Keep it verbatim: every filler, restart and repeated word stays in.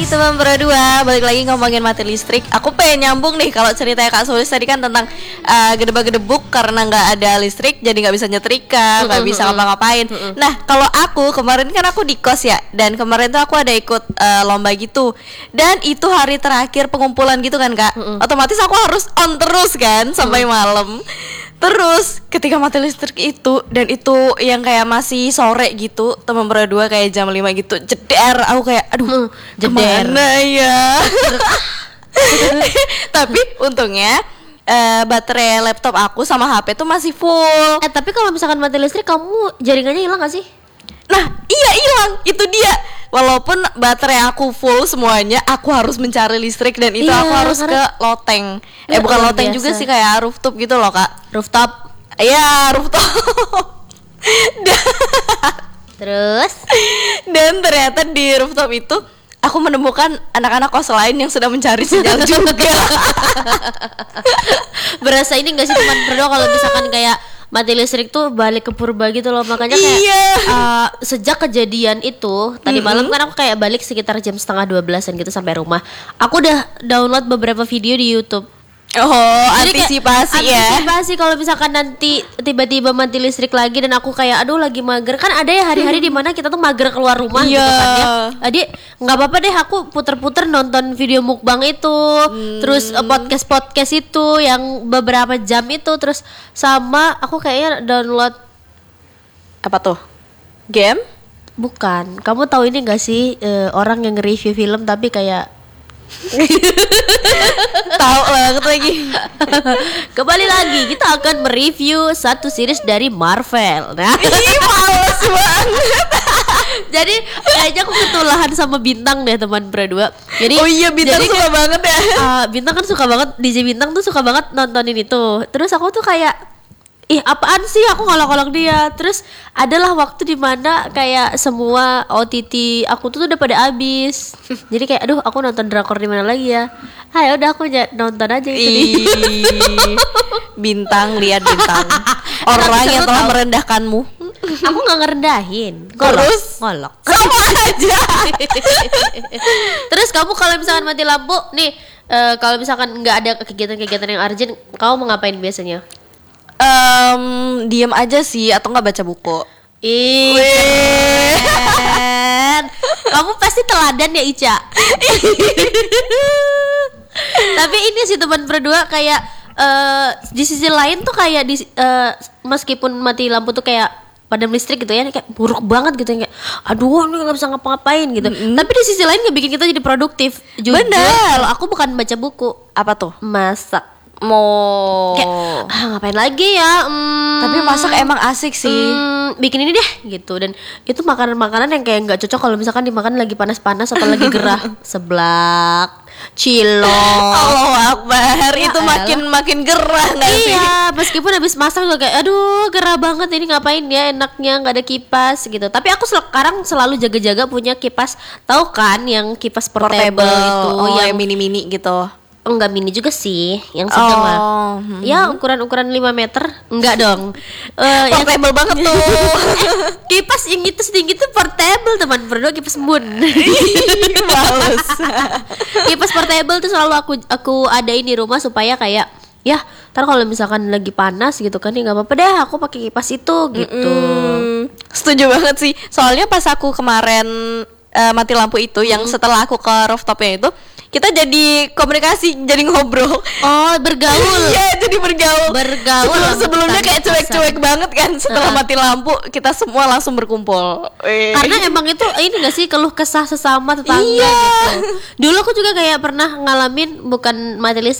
Teman berdua, balik lagi ngomongin mati listrik. Aku pengen nyambung nih kalau ceritanya Kak Sulis tadi kan tentang uh, gedebak-gedebuk karena nggak ada listrik jadi nggak bisa nyetrika, nggak bisa ngapa-ngapain. Nah kalau aku kemarin kan aku di kos ya, dan kemarin tuh aku ada ikut uh, lomba gitu, dan itu hari terakhir pengumpulan gitu kan Kak. Otomatis aku harus on terus kan sampai malam. Terus ketika mati listrik itu, dan itu yang kayak masih sore gitu, teman berdua kayak jam lima gitu, jeder, aku kayak aduh, jeder kemana ya. Tapi untungnya uh, baterai laptop aku sama H P tuh masih full. Eh tapi kalau misalkan mati listrik kamu jaringannya hilang gak sih? Nah iya hilang, itu dia. Walaupun baterai aku full semuanya, aku harus mencari listrik, dan itu iya, aku harus karena... ke loteng. Eh ya, bukan loteng biasa juga sih, kayak rooftop gitu loh Kak. Rooftop. Iya rooftop. dan... Terus? Dan ternyata di rooftop itu aku menemukan anak-anak kos lain yang sedang mencari sinyal juga. Berasa ini gak sih teman berdua kalau misalkan kayak mati listrik tuh balik ke purba gitu loh. Makanya kayak iya. uh, sejak kejadian itu tadi mm-hmm. malam kan aku kayak balik sekitar jam setengah dua belasan gitu sampai rumah. Aku udah download beberapa video di YouTube. Oh, jadi antisipasi kayak, ya. Antisipasi kalau misalkan nanti tiba-tiba mati listrik lagi dan aku kayak aduh lagi mager. Kan ada ya hari-hari di mana kita tuh mager keluar rumah yeah. gitu kan ya. Jadi nggak apa-apa deh aku puter-puter nonton video mukbang itu, hmm. terus uh, podcast-podcast itu yang beberapa jam itu, terus sama aku kayaknya download apa tuh? Game? Bukan. Kamu tahu ini enggak sih uh, orang yang nge-review film tapi kayak tahu lah lagi. Kembali lagi kita akan mereview satu series dari Marvel. Nah, ih males banget. Jadi kayaknya aku ketulahan sama Bintang deh teman berdua. Jadi oh iya Bintang jadi suka kan, banget ya. Uh, Bintang kan suka banget, D J Bintang tuh suka banget nontonin itu. Terus aku tuh kayak ih apaan sih, aku ngolok-ngolok dia. Terus adalah waktu dimana kayak semua O T T aku tuh udah pada habis. Jadi kayak aduh aku nonton drakor di mana lagi ya. Ah ya udah aku j- nonton aja itu di Bintang, lihat Bintang. Orang yang telah merendahkanmu. Aku nggak ngerendahin. Terus ngolok. Sama aja. Terus kamu kalau misalkan mati lampu nih, uh, kalau misalkan nggak ada kegiatan-kegiatan yang urgent, kamu mau ngapain biasanya? Um, diem aja sih atau nggak baca buku. Ih, keren. Kamu pasti teladan ya Ica. Tapi ini sih teman berdua kayak uh, di sisi lain tuh kayak di uh, meskipun mati lampu tuh kayak padam listrik gitu ya, kayak buruk banget gitu kayak aduh ini nggak bisa ngapa-ngapain gitu. Mm-hmm. Tapi di sisi lain nggak bikin kita jadi produktif. Jujur, kalau aku bukan baca buku. Apa tuh? Masak. Mau kayak ah, ngapain lagi ya? Hmm, Tapi masak emang asik sih. Hmm, bikin ini deh gitu, dan itu makanan-makanan yang kayak nggak cocok kalau misalkan dimakan lagi panas-panas atau lagi gerah. Seblak, cilok. Allahu Akbar, ya, itu elah. makin makin gerah nggak sih? Iya, meskipun habis masak juga kayak aduh gerah banget ini, ngapain ya enaknya nggak ada kipas gitu. Tapi aku sekarang selalu jaga-jaga punya kipas, tahu kan yang kipas portable, portable. itu oh, yang mini-mini gitu. Enggak mini juga sih, yang sedang oh, lah. Hmm. Ya ukuran-ukuran lima meter. Enggak dong. Uh, portable yang... banget tuh. Kipas yang itu setinggi itu portable teman berdua, kipas Moon. Males. Kipas portable tuh selalu aku aku adain di rumah supaya kayak ya, ntar kalau misalkan lagi panas gitu kan, ya nggak apa-apa deh aku pakai kipas itu gitu. Mm-mm. Setuju banget sih. Soalnya pas aku kemarin uh, mati lampu itu, mm. yang setelah aku ke rooftopnya itu, kita jadi komunikasi, jadi ngobrol. Oh, bergaul. Iya, jadi bergaul. Bergaul. Sebelum, sebelumnya kayak cuek-cuek banget kan. Setelah uh. mati lampu, kita semua langsung berkumpul. Wee. Karena emang itu ini gak sih keluh kesah sesama tetangga iya. gitu. Dulu aku juga kayak pernah ngalamin bukan mati listrik